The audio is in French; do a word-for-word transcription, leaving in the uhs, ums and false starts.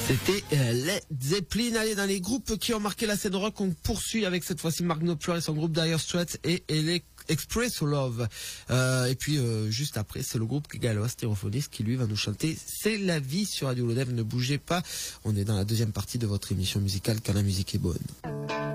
C'était euh, Led Zeppelin. Allez, dans les groupes qui ont marqué la scène rock, on poursuit avec cette fois-ci Mark Knopfler et son groupe Dire Straits et Expresso Love. Euh, et puis euh, juste après, c'est le groupe Galois Stereophonics qui lui va nous chanter C'est la vie sur Radio Lodève. Ne bougez pas, on est dans la deuxième partie de votre émission musicale quand la musique est bonne.